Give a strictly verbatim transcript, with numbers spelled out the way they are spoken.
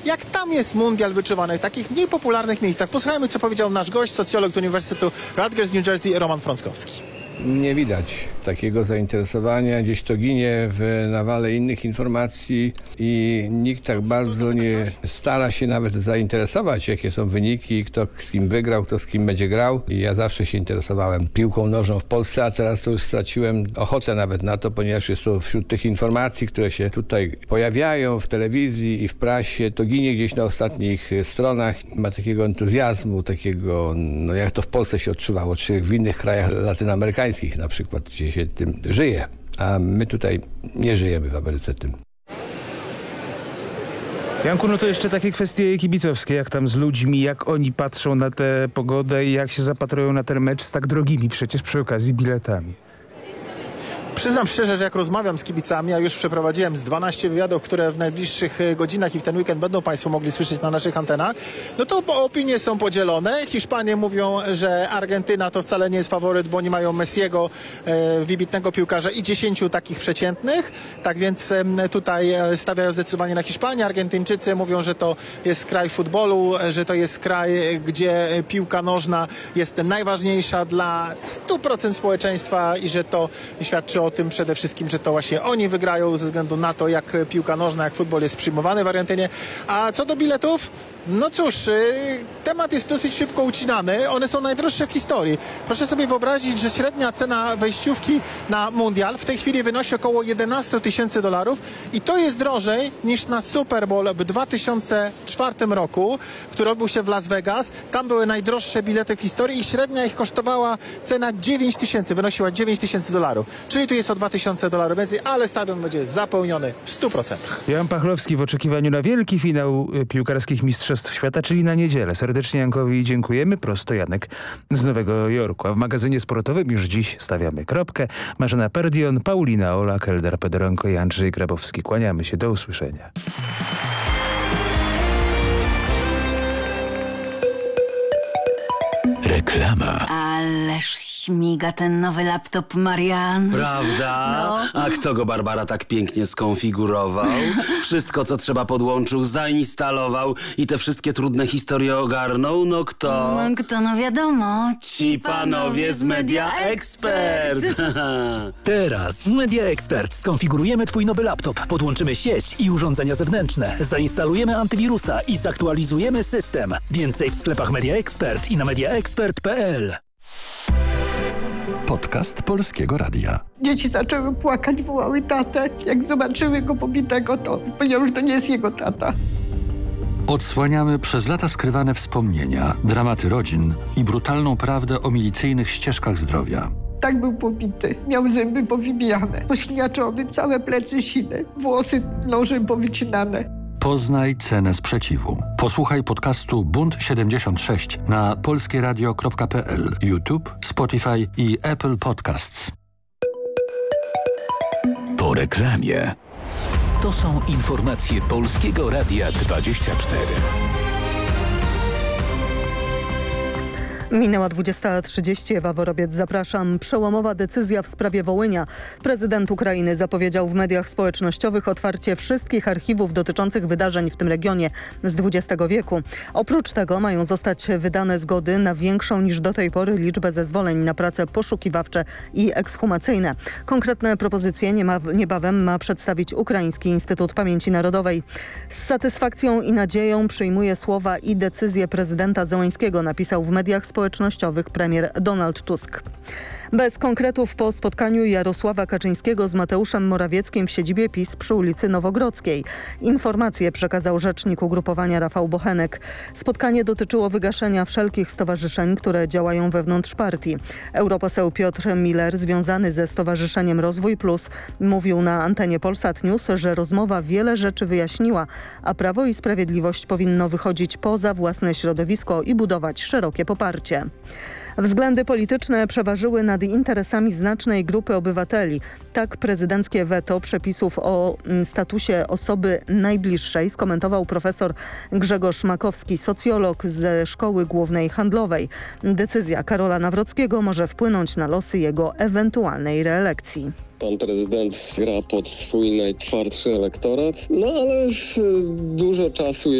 jak tam jest mundial wyczuwany w takich mniej popularnych miejscach. Posłuchajmy, co powiedział nasz gość, socjolog z Uniwersytetu Rutgers w New Jersey, Roman Frąckowski. Nie widać takiego zainteresowania, gdzieś to ginie w nawale innych informacji i nikt tak bardzo nie stara się nawet zainteresować, jakie są wyniki, kto z kim wygrał, kto z kim będzie grał. I ja zawsze się interesowałem piłką nożną w Polsce, a teraz to już straciłem ochotę nawet na to, ponieważ jest to wśród tych informacji, które się tutaj pojawiają w telewizji i w prasie, to ginie gdzieś na ostatnich stronach. Ma takiego entuzjazmu, takiego, no jak to w Polsce się odczuwało, czy w innych krajach latynoamerykańskich na przykład, gdzie się tym żyje, a my tutaj nie żyjemy w Ameryce tym. Janku, no to jeszcze takie kwestie kibicowskie, jak tam z ludźmi, jak oni patrzą na tę pogodę i jak się zapatrują na ten mecz z tak drogimi przecież przy okazji biletami. Przyznam szczerze, że jak rozmawiam z kibicami, a już przeprowadziłem z dwanaście wywiadów, które w najbliższych godzinach i w ten weekend będą Państwo mogli słyszeć na naszych antenach, no to opinie są podzielone. Hiszpanie mówią, że Argentyna to wcale nie jest faworyt, bo oni mają Messiego, e, wybitnego piłkarza i dziesięciu takich przeciętnych. Tak więc e, tutaj stawiają zdecydowanie na Hiszpanię. Argentyńczycy mówią, że to jest kraj futbolu, że to jest kraj, gdzie piłka nożna jest najważniejsza dla stu procent społeczeństwa i że to świadczy o tym przede wszystkim, że to właśnie oni wygrają ze względu na to, jak piłka nożna, jak futbol jest przyjmowany w Argentynie. A co do biletów? No cóż, temat jest dosyć szybko ucinany. One są najdroższe w historii. Proszę sobie wyobrazić, że średnia cena wejściówki na mundial w tej chwili wynosi około jedenaście tysięcy dolarów i to jest drożej niż na Super Bowl w dwa tysiące czwartym roku, który odbył się w Las Vegas. Tam były najdroższe bilety w historii i średnia ich kosztowała cena dziewięć tysięcy, wynosiła dziewięć tysięcy dolarów. Czyli tu jest o dwa tysiące dolarów więcej, ale stadion będzie zapełniony w stu procentach. Jan Pachlowski w oczekiwaniu na wielki finał piłkarskich mistrzostw świata, czyli na niedzielę. Serdecznie Jankowi dziękujemy. Prosto Janek z Nowego Jorku. A w magazynie sportowym już dziś stawiamy kropkę. Marzena Perdion, Paulina Ola, Eldar Pedoronko i Andrzej Grabowski. Kłaniamy się. Do usłyszenia. Reklama. Ależ śmiga ten nowy laptop, Marian. Prawda? No. A kto go, Barbara, tak pięknie skonfigurował? Wszystko, co trzeba, podłączył, zainstalował i te wszystkie trudne historie ogarnął? No kto? No kto, no wiadomo. Ci panowie z Media Expert. Teraz w Media Expert skonfigurujemy twój nowy laptop, podłączymy sieć i urządzenia zewnętrzne, zainstalujemy antywirusa i zaktualizujemy system. Więcej w sklepach Media Expert i na mediaexpert kropka p l. Podcast Polskiego Radia. Dzieci zaczęły płakać, wołały tatę. Jak zobaczyły go pobitego, to powiedziały, że to nie jest jego tata. Odsłaniamy przez lata skrywane wspomnienia, dramaty rodzin i brutalną prawdę o milicyjnych ścieżkach zdrowia. Tak był pobity. Miał zęby powybijane, pośniaczony, całe plecy sine, włosy nożem powycinane. Poznaj cenę sprzeciwu. Posłuchaj podcastu Bunt siedemdziesiąt sześć na polskieradio kropka p l, YouTube, Spotify i Apple Podcasts. Po reklamie. To są informacje Polskiego Radia dwadzieścia cztery. Minęła dwudziesta trzydzieści. Ewa Worobiec, zapraszam. Przełomowa decyzja w sprawie Wołynia. Prezydent Ukrainy zapowiedział w mediach społecznościowych otwarcie wszystkich archiwów dotyczących wydarzeń w tym regionie z dwudziestego wieku. Oprócz tego mają zostać wydane zgody na większą niż do tej pory liczbę zezwoleń na prace poszukiwawcze i ekshumacyjne. Konkretne propozycje niebawem ma przedstawić Ukraiński Instytut Pamięci Narodowej. Z satysfakcją i nadzieją przyjmuje słowa i decyzje prezydenta Zełańskiego, napisał w mediach społecznościowych premier Donald Tusk. Bez konkretów po spotkaniu Jarosława Kaczyńskiego z Mateuszem Morawieckim w siedzibie PiS przy ulicy Nowogrodzkiej. Informacje przekazał rzecznik ugrupowania Rafał Bochenek. Spotkanie dotyczyło wygaszenia wszelkich stowarzyszeń, które działają wewnątrz partii. Europoseł Piotr Miller, związany ze Stowarzyszeniem Rozwój Plus, mówił na antenie Polsat News, że rozmowa wiele rzeczy wyjaśniła, a Prawo i Sprawiedliwość powinno wychodzić poza własne środowisko i budować szerokie poparcie. Względy polityczne przeważyły nad interesami znacznej grupy obywateli. Tak prezydenckie weto przepisów o statusie osoby najbliższej skomentował profesor Grzegorz Makowski, socjolog ze Szkoły Głównej Handlowej. Decyzja Karola Nawrockiego może wpłynąć na losy jego ewentualnej reelekcji. Pan prezydent gra pod swój najtwardszy elektorat, no ale dużo czasu